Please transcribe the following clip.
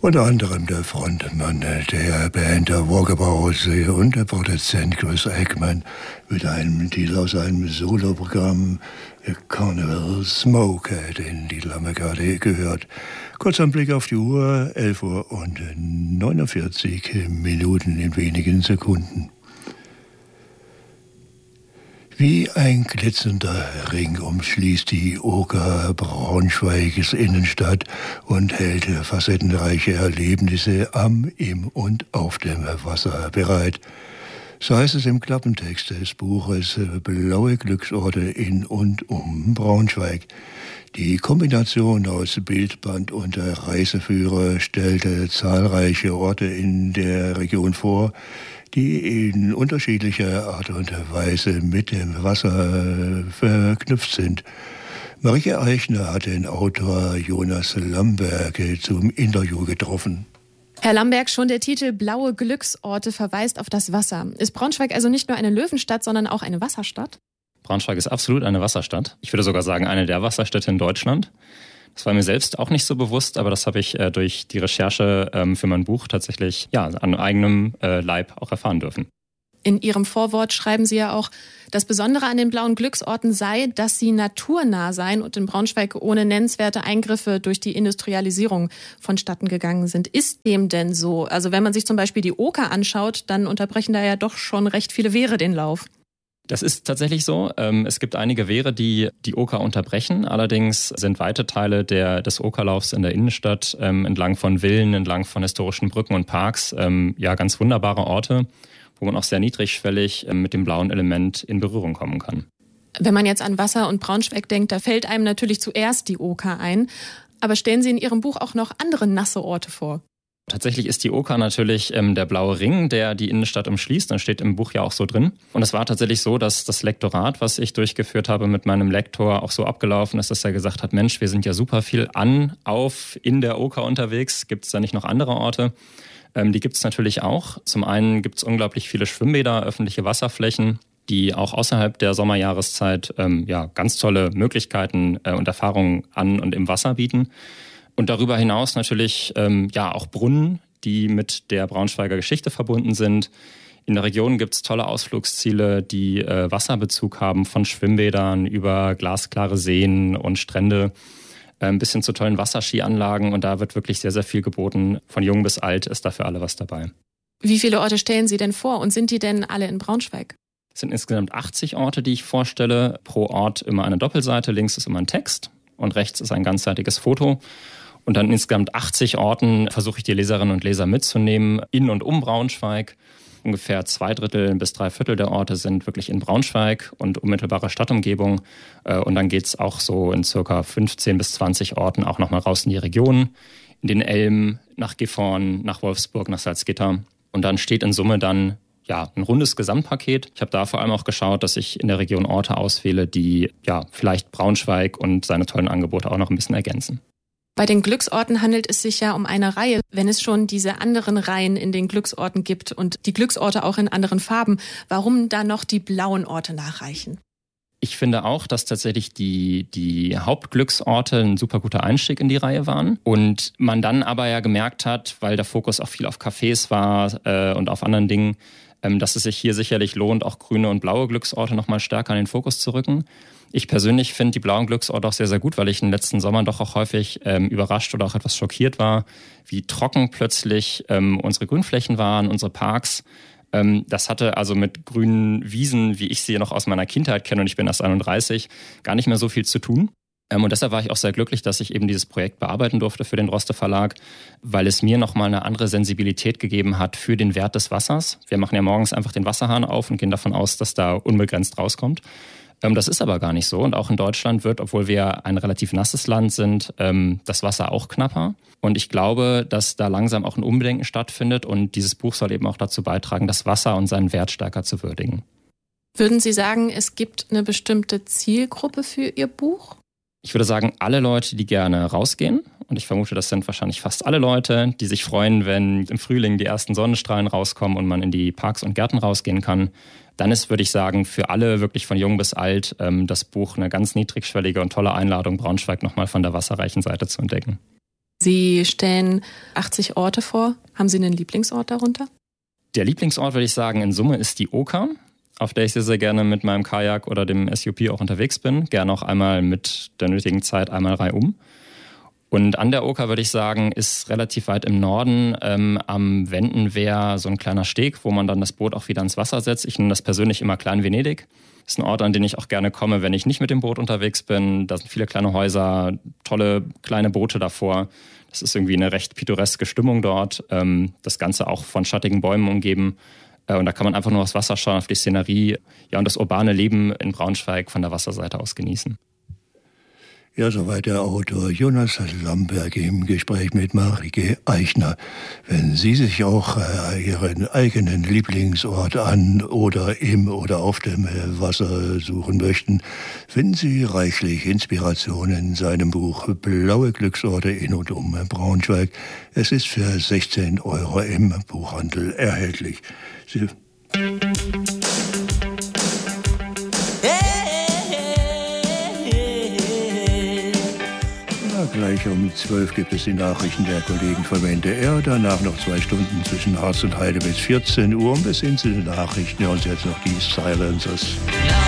Unter anderem der Frontmann der Band der Walkabouts und der Produzent Chris Eckman mit einem Titel aus einem Soloprogramm Carnival Smoke, den Titel haben wir gerade gehört. Kurz ein Blick auf die Uhr, 11:49 in wenigen Sekunden. Wie ein glitzernder Ring umschließt die Oker Braunschweigs Innenstadt und hält facettenreiche Erlebnisse am, im und auf dem Wasser bereit. So heißt es im Klappentext des Buches Blaue Glücksorte in und um Braunschweig. Die Kombination aus Bildband und Reiseführer stellte zahlreiche Orte in der Region vor, die in unterschiedlicher Art und Weise mit dem Wasser verknüpft sind. Marike Eichner hat den Autor Jonas Lamberg zum Interview getroffen. Herr Lamberg, schon der Titel Blaue Glücksorte verweist auf das Wasser. Ist Braunschweig also nicht nur eine Löwenstadt, sondern auch eine Wasserstadt? Braunschweig ist absolut eine Wasserstadt. Ich würde sogar sagen, eine der Wasserstädte in Deutschland. Das war mir selbst auch nicht so bewusst, aber das habe ich durch die Recherche für mein Buch tatsächlich an eigenem Leib auch erfahren dürfen. In Ihrem Vorwort schreiben Sie ja auch, das Besondere an den blauen Glücksorten sei, dass sie naturnah seien und in Braunschweig ohne nennenswerte Eingriffe durch die Industrialisierung vonstatten gegangen sind. Ist dem denn so? Also wenn man sich zum Beispiel die Oker anschaut, dann unterbrechen da ja doch schon recht viele Wehre den Lauf. Das ist tatsächlich so. Es gibt einige Wehre, die die Oker unterbrechen. Allerdings sind weite Teile des Okerlaufs in der Innenstadt entlang von Villen, entlang von historischen Brücken und Parks ganz wunderbare Orte, wo man auch sehr niedrigschwellig mit dem blauen Element in Berührung kommen kann. Wenn man jetzt an Wasser und Braunschweig denkt, da fällt einem natürlich zuerst die Oker ein. Aber stellen Sie in Ihrem Buch auch noch andere nasse Orte vor? Tatsächlich ist die Oker natürlich der blaue Ring, der die Innenstadt umschließt. Das steht im Buch ja auch so drin. Und es war tatsächlich so, dass das Lektorat, was ich durchgeführt habe mit meinem Lektor, auch so abgelaufen ist, dass er gesagt hat, Mensch, wir sind ja super viel in der Oker unterwegs. Gibt es da nicht noch andere Orte? Die gibt es natürlich auch. Zum einen gibt es unglaublich viele Schwimmbäder, öffentliche Wasserflächen, die auch außerhalb der Sommerjahreszeit ganz tolle Möglichkeiten und Erfahrungen an und im Wasser bieten. Und darüber hinaus natürlich auch Brunnen, die mit der Braunschweiger Geschichte verbunden sind. In der Region gibt es tolle Ausflugsziele, die Wasserbezug haben, von Schwimmbädern über glasklare Seen und Strände bis hin zu tollen Wasserskianlagen. Und da wird wirklich sehr, sehr viel geboten. Von jung bis alt ist da für alle was dabei. Wie viele Orte stellen Sie denn vor und sind die denn alle in Braunschweig? Es sind insgesamt 80 Orte, die ich vorstelle. Pro Ort immer eine Doppelseite, links ist immer ein Text und rechts ist ein ganzseitiges Foto. Und an insgesamt 80 Orten versuche ich die Leserinnen und Leser mitzunehmen, in und um Braunschweig. Ungefähr 2/3 bis 3/4 der Orte sind wirklich in Braunschweig und unmittelbarer Stadtumgebung. Und dann geht es auch so in circa 15 bis 20 Orten auch nochmal raus in die Region. In den Elben, nach Gifhorn, nach Wolfsburg, nach Salzgitter. Und dann steht in Summe dann ein rundes Gesamtpaket. Ich habe da vor allem auch geschaut, dass ich in der Region Orte auswähle, die vielleicht Braunschweig und seine tollen Angebote auch noch ein bisschen ergänzen. Bei den Glücksorten handelt es sich ja um eine Reihe. Wenn es schon diese anderen Reihen in den Glücksorten gibt und die Glücksorte auch in anderen Farben, warum da noch die blauen Orte nachreichen? Ich finde auch, dass tatsächlich die Hauptglücksorte ein super guter Einstieg in die Reihe waren. Und man dann aber ja gemerkt hat, weil der Fokus auch viel auf Cafés war und auf anderen Dingen, dass es sich hier sicherlich lohnt, auch grüne und blaue Glücksorte nochmal stärker in den Fokus zu rücken. Ich persönlich finde die blauen Glücksorte auch sehr, sehr gut, weil ich in den letzten Sommern doch auch häufig überrascht oder auch etwas schockiert war, wie trocken plötzlich unsere Grünflächen waren, unsere Parks. Das hatte also mit grünen Wiesen, wie ich sie noch aus meiner Kindheit kenne, und ich bin erst 31, gar nicht mehr so viel zu tun. Und deshalb war ich auch sehr glücklich, dass ich eben dieses Projekt bearbeiten durfte für den Droste Verlag, weil es mir nochmal eine andere Sensibilität gegeben hat für den Wert des Wassers. Wir machen ja morgens einfach den Wasserhahn auf und gehen davon aus, dass da unbegrenzt rauskommt. Das ist aber gar nicht so. Und auch in Deutschland wird, obwohl wir ein relativ nasses Land sind, das Wasser auch knapper. Und ich glaube, dass da langsam auch ein Umdenken stattfindet. Und dieses Buch soll eben auch dazu beitragen, das Wasser und seinen Wert stärker zu würdigen. Würden Sie sagen, es gibt eine bestimmte Zielgruppe für Ihr Buch? Ich würde sagen, alle Leute, die gerne rausgehen. Und ich vermute, das sind wahrscheinlich fast alle Leute, die sich freuen, wenn im Frühling die ersten Sonnenstrahlen rauskommen und man in die Parks und Gärten rausgehen kann. Dann ist, würde ich sagen, für alle wirklich von jung bis alt das Buch eine ganz niedrigschwellige und tolle Einladung, Braunschweig nochmal von der wasserreichen Seite zu entdecken. Sie stellen 80 Orte vor. Haben Sie einen Lieblingsort darunter? Der Lieblingsort, würde ich sagen, in Summe ist die Oker, auf der ich sehr, sehr gerne mit meinem Kajak oder dem SUP auch unterwegs bin. Gerne auch einmal mit der nötigen Zeit einmal reihum. Und an der Oker, würde ich sagen, ist relativ weit im Norden am Wendenwehr so ein kleiner Steg, wo man dann das Boot auch wieder ins Wasser setzt. Ich nenne das persönlich immer Klein Venedig. Das ist ein Ort, an den ich auch gerne komme, wenn ich nicht mit dem Boot unterwegs bin. Da sind viele kleine Häuser, tolle kleine Boote davor. Das ist irgendwie eine recht pittoreske Stimmung dort. Das Ganze auch von schattigen Bäumen umgeben. Und da kann man einfach nur aufs Wasser schauen, auf die Szenerie, ja, und das urbane Leben in Braunschweig von der Wasserseite aus genießen. Ja, soweit der Autor Jonas Lamberg im Gespräch mit Marike Eichner. Wenn Sie sich auch Ihren eigenen Lieblingsort an oder im oder auf dem Wasser suchen möchten, finden Sie reichlich Inspiration in seinem Buch Blaue Glücksorte in und um Braunschweig. Es ist für 16 € im Buchhandel erhältlich. Gleich um 12 gibt es die Nachrichten der Kollegen vom NDR. Danach noch 2 Stunden zwischen Harz und Heide bis 14 Uhr. Und bis hin zu den Nachrichten und jetzt noch die Silencers.